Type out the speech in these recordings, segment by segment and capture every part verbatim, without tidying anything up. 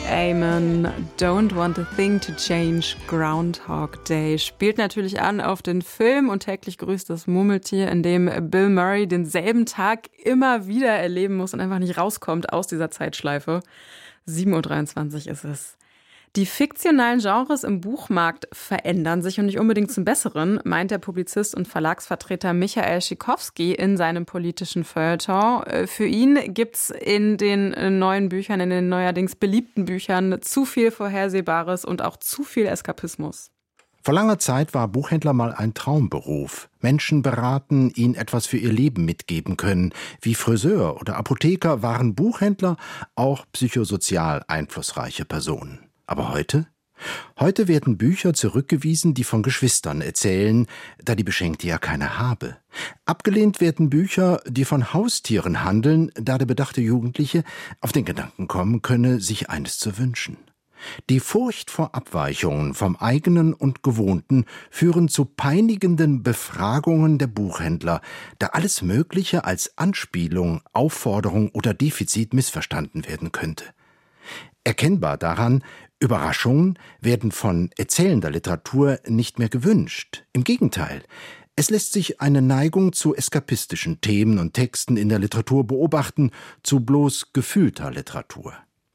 Amen, Don't Want a Thing to Change, Groundhog Day spielt natürlich an auf den Film und Täglich grüßt das Murmeltier, in dem Bill Murray denselben Tag immer wieder erleben muss und einfach nicht rauskommt aus dieser Zeitschleife. sieben Uhr dreiundzwanzig ist es. Die fiktionalen Genres im Buchmarkt verändern sich und nicht unbedingt zum Besseren, meint der Publizist und Verlagsvertreter Michael Schikowski in seinem politischen Feuilleton. Für ihn gibt's in den neuen Büchern, in den neuerdings beliebten Büchern zu viel Vorhersehbares und auch zu viel Eskapismus. Vor langer Zeit war Buchhändler mal ein Traumberuf. Menschen beraten, ihnen etwas für ihr Leben mitgeben können. Wie Friseur oder Apotheker waren Buchhändler auch psychosozial einflussreiche Personen. Aber heute? Heute werden Bücher zurückgewiesen, die von Geschwistern erzählen, da die Beschenkte ja keine habe. Abgelehnt werden Bücher, die von Haustieren handeln, da der bedachte Jugendliche auf den Gedanken kommen könne, sich eines zu wünschen. Die Furcht vor Abweichungen vom eigenen und Gewohnten führen zu peinigenden Befragungen der Buchhändler, da alles Mögliche als Anspielung, Aufforderung oder Defizit missverstanden werden könnte. Erkennbar daran, Überraschungen werden von erzählender Literatur nicht mehr gewünscht. Im Gegenteil, es lässt sich eine Neigung zu eskapistischen Themen und Texten in der Literatur beobachten, zu bloß gefühlter Literatur.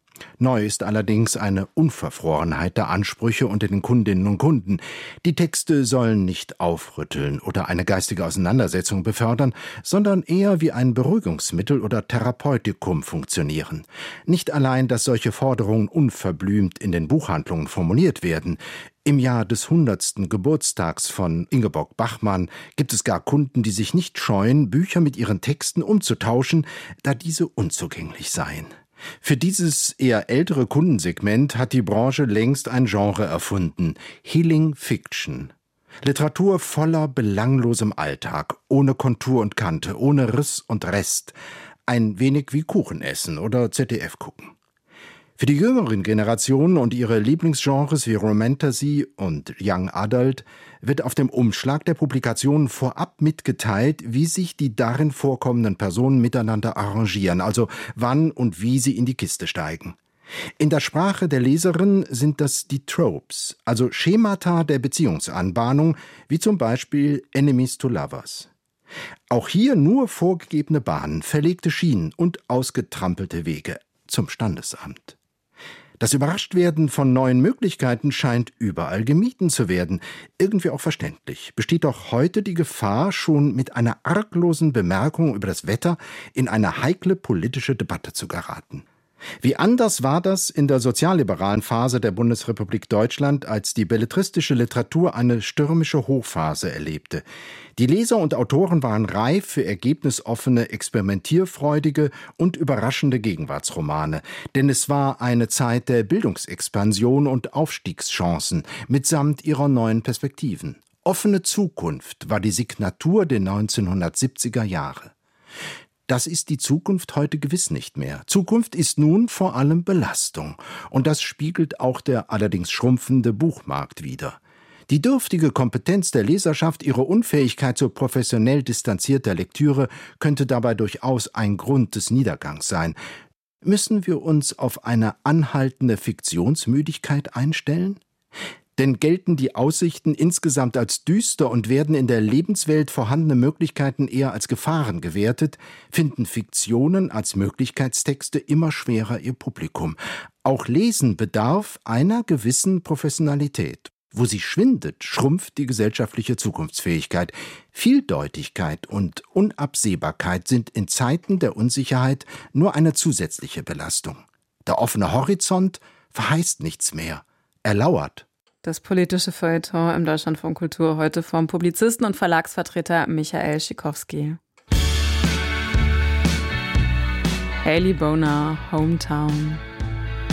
Neu ist allerdings eine Unverfrorenheit der Ansprüche unter den Kundinnen und Kunden. Die Texte sollen nicht aufrütteln oder eine geistige Auseinandersetzung befördern, sondern eher wie ein Beruhigungsmittel oder Therapeutikum funktionieren. Nicht allein, dass solche Forderungen unverblümt in den Buchhandlungen formuliert werden. Im Jahr des hundertsten Geburtstags von Ingeborg Bachmann gibt es gar Kunden, die sich nicht scheuen, Bücher mit ihren Texten umzutauschen, da diese unzugänglich seien. Für dieses eher ältere Kundensegment hat die Branche längst ein Genre erfunden: Healing Fiction. Literatur voller belanglosem Alltag, ohne Kontur und Kante, ohne Riss und Rest. Ein wenig wie Kuchen essen oder Z D F gucken. Für die jüngeren Generationen und ihre Lieblingsgenres wie Romantasy und Young Adult wird auf dem Umschlag der Publikationen vorab mitgeteilt, wie sich die darin vorkommenden Personen miteinander arrangieren, also wann und wie sie in die Kiste steigen. In der Sprache der Leserin sind das die Tropes, also Schemata der Beziehungsanbahnung, wie zum Beispiel Enemies to Lovers. Auch hier nur vorgegebene Bahnen, verlegte Schienen und ausgetrampelte Wege zum Standesamt. Das Überraschtwerden von neuen Möglichkeiten scheint überall gemieden zu werden. Irgendwie auch verständlich. Besteht doch heute die Gefahr, schon mit einer arglosen Bemerkung über das Wetter in eine heikle politische Debatte zu geraten. Wie anders war das in der sozialliberalen Phase der Bundesrepublik Deutschland, als die belletristische Literatur eine stürmische Hochphase erlebte. Die Leser und Autoren waren reif für ergebnisoffene, experimentierfreudige und überraschende Gegenwartsromane. Denn es war eine Zeit der Bildungsexpansion und Aufstiegschancen mitsamt ihrer neuen Perspektiven. Offene Zukunft war die Signatur der neunzehnhundertsiebziger Jahre. Das ist die Zukunft heute gewiss nicht mehr. Zukunft ist nun vor allem Belastung. Und das spiegelt auch der allerdings schrumpfende Buchmarkt wider. Die dürftige Kompetenz der Leserschaft, ihre Unfähigkeit zu professionell distanzierter Lektüre könnte dabei durchaus ein Grund des Niedergangs sein. Müssen wir uns auf eine anhaltende Fiktionsmüdigkeit einstellen? Denn gelten die Aussichten insgesamt als düster und werden in der Lebenswelt vorhandene Möglichkeiten eher als Gefahren gewertet, finden Fiktionen als Möglichkeitstexte immer schwerer ihr Publikum. Auch Lesen bedarf einer gewissen Professionalität. Wo sie schwindet, schrumpft die gesellschaftliche Zukunftsfähigkeit. Vieldeutigkeit und Unabsehbarkeit sind in Zeiten der Unsicherheit nur eine zusätzliche Belastung. Der offene Horizont verheißt nichts mehr. Er lauert. Das politische Feuilleton im Deutschlandfunk Kultur heute vom Publizisten und Verlagsvertreter Michael Schikowski. Hailey Bonar, Hometown.